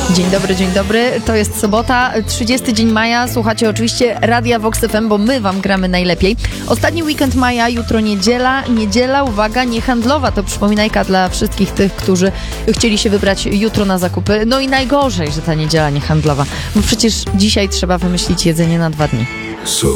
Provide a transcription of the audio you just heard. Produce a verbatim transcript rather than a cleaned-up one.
Dzień dobry, dzień dobry. To jest sobota, trzydziesty dzień maja. Słuchacie oczywiście Radia Vox F M, bo my wam gramy najlepiej. Ostatni weekend maja, jutro niedziela. Niedziela, uwaga, niehandlowa. To przypominajka dla wszystkich tych, którzy chcieli się wybrać jutro na zakupy. No i najgorzej, że ta niedziela niehandlowa, bo przecież dzisiaj trzeba wymyślić jedzenie na dwa dni. So